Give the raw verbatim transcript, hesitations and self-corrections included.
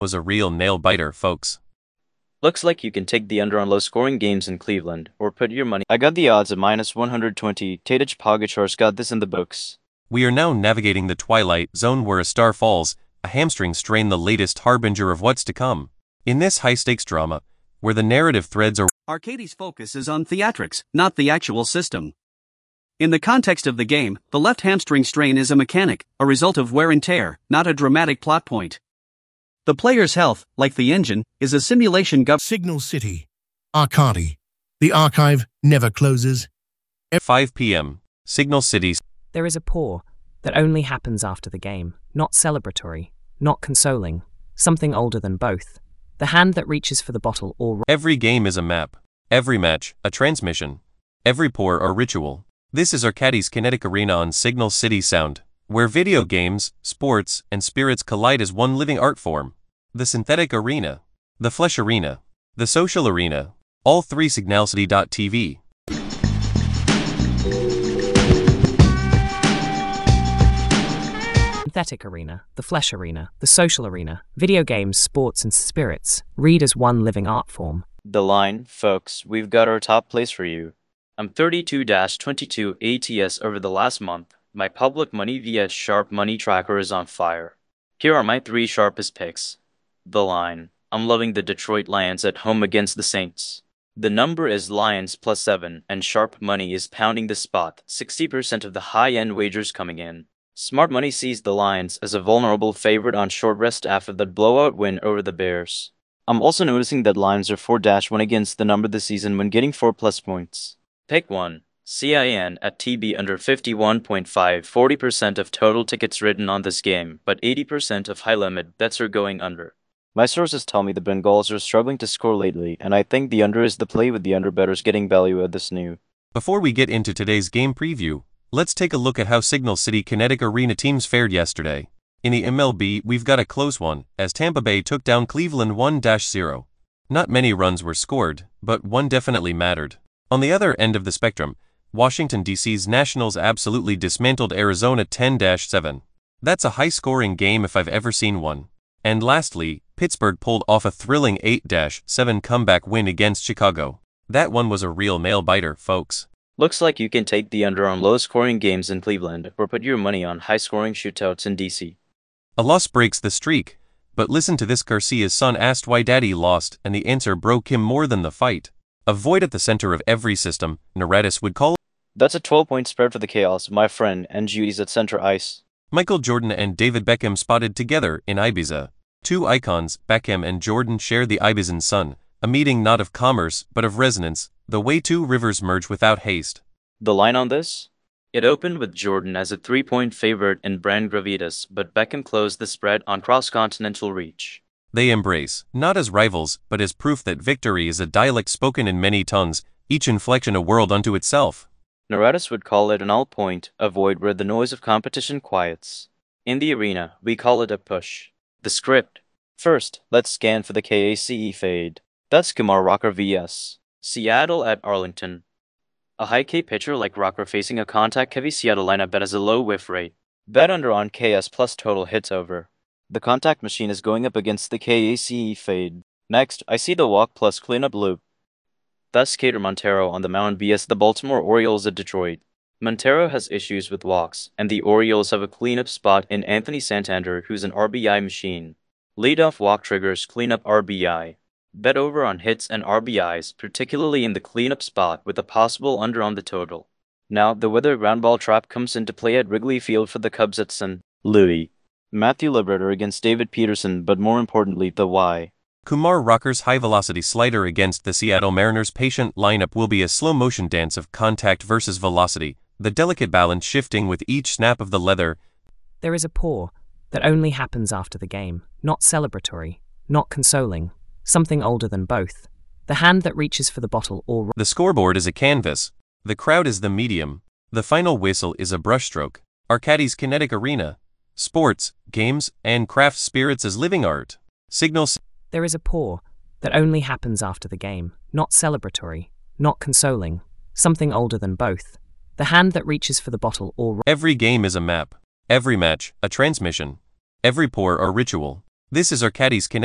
Was a real nail-biter, folks. Looks like you can take the under on low-scoring games in Cleveland, or put your money. I got the odds at minus one hundred twenty. Tadej Pogacar's got this in the books. We are now navigating the twilight zone where a star falls, a hamstring strain the latest harbinger of what's to come. In this high-stakes drama, where the narrative threads are... Arcadis' focus is on theatrics, not the actual system. In the context of the game, the left hamstring strain is a mechanic, a result of wear and tear, not a dramatic plot point. The player's health, like the engine, is a simulation gov- Signal City. Arcadi. The archive never closes. five p m Signal City. There is a pour that only happens after the game, not celebratory, not consoling, something older than both. The hand that reaches for the bottle or... Every game is a map. Every match, a transmission. Every pour, a ritual. This is Arcadi's Kinetic Arena on Signal City Sound, where video games, sports, and spirits collide as one living art form. The synthetic arena, the flesh arena, the social arena, all three signalcity dot t v. Synthetic arena, the flesh arena, the social arena, video games, sports, and spirits, read as one living art form. The line, folks, we've got our top place for you. I'm thirty-two twenty-two A T S over the last month. My public money via Sharp Money Tracker is on fire. Here are my three sharpest picks. The line, I'm loving the Detroit Lions at home against the Saints. The number is Lions plus seven, and Sharp Money is pounding the spot, sixty percent of the high-end wagers coming in. Smart Money sees the Lions as a vulnerable favorite on short rest after the blowout win over the Bears. I'm also noticing that Lions are four one against the number this season when getting four plus points. Pick one. C I N at T B under fifty-one point five, forty percent of total tickets written on this game, but eighty percent of high-limit bets are going under. My sources tell me the Bengals are struggling to score lately, and I think the under is the play with the under bettors getting value at this new. Before we get into today's game preview, let's take a look at how Signal City Kinetic Arena teams fared yesterday. In the M L B, we've got a close one, as Tampa Bay took down Cleveland one zero. Not many runs were scored, but one definitely mattered. On the other end of the spectrum, Washington, D C's Nationals absolutely dismantled Arizona ten seven. That's a high-scoring game if I've ever seen one. And lastly, Pittsburgh pulled off a thrilling eight seven comeback win against Chicago. That one was a real nail-biter, folks. Looks like you can take the under on low-scoring games in Cleveland, or put your money on high-scoring shootouts in D C. A loss breaks the streak, but listen to this. Garcia's son asked why daddy lost, and the answer broke him more than the fight. A void at the center of every system, Naradis would call. That's a twelve-point spread for the Chaos, my friend, and Judy's at center ice. Michael Jordan and David Beckham spotted together in Ibiza. Two icons, Beckham and Jordan, share the Ibizan sun, a meeting not of commerce but of resonance, the way two rivers merge without haste. The line on this? It opened with Jordan as a three-point favorite in Brand Gravitas, but Beckham closed the spread on cross-continental reach. They embrace, not as rivals, but as proof that victory is a dialect spoken in many tongues, each inflection a world unto itself. Naradis would call it an all point, a void where the noise of competition quiets. In the arena, we call it a push. The script. First, let's scan for the K A C E fade. That's Kumar Rocker versus Seattle at Arlington. A high K pitcher like Rocker facing a contact-heavy Seattle lineup that has a low whiff rate. Bet under on K S plus total hits over. The contact machine is going up against the K A C E fade. Next, I see the walk plus cleanup loop. Thus Cater Montero on the mound versus the Baltimore Orioles at Detroit. Montero has issues with walks, and the Orioles have a cleanup spot in Anthony Santander, who's an R B I machine. Leadoff walk triggers cleanup R B I. Bet over on hits and R B Is, particularly in the cleanup spot, with a possible under on the total. Now, the weather ground ball trap comes into play at Wrigley Field for the Cubs at Saint Louis. Matthew Liberatore against David Peterson, but more importantly, the why. Kumar Rocker's high-velocity slider against the Seattle Mariners' patient lineup will be a slow-motion dance of contact versus velocity, the delicate balance shifting with each snap of the leather. There is a pour that only happens after the game, not celebratory, not consoling, something older than both. The hand that reaches for the bottle or... The scoreboard is a canvas. The crowd is the medium. The final whistle is a brushstroke. Arcadi's Kinetic Arena. Sports, games, and craft spirits as living art. Signal. There is a pour that only happens after the game, not celebratory, not consoling, something older than both. The hand that reaches for the bottle or... Every game is a map. Every match, a transmission. Every pour, a ritual. This is Arcadi's Kinetic